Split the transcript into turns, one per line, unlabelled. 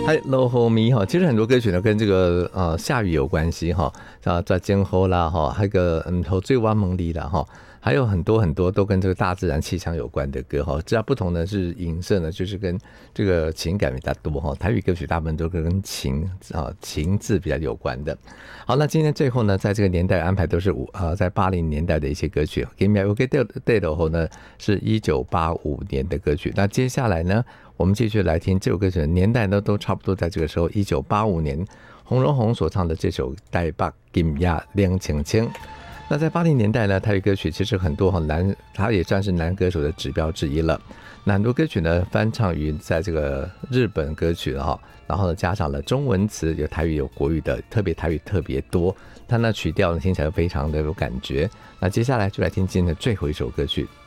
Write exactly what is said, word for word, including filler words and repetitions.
嗨，落雨咪哈，其实很多歌曲呢跟这个呃下雨有关系哈，啊在今后啦哈，还有个嗯头最弯蒙里啦哈，还有很多很多都跟这个大自然气象有关的歌哈。只要不同的是影射呢，就是跟这个情感比较多哈。台语歌曲大部分都跟情啊情字比较有关的。好，那今天最后呢，在这个年代安排都是五呃在八零年代的一些歌曲。给你 OK 对对的后呢是一九八五年的歌曲。那接下来呢？我们继续来听这首歌曲的年代呢，都差不多在这个时候，一九八五年，洪荣宏所唱的这首《台北今夜亮清清》。那在八零年代呢，台语歌曲其实很多很男，它也算是男歌手的指标之一了。那很多歌曲呢，翻唱于在这个日本歌曲哈，然后呢加上了中文词，有台语有国语的，特别台语特别多，它那曲调呢听起来非常的有感觉。那接下来就来听今天的最后一首歌曲。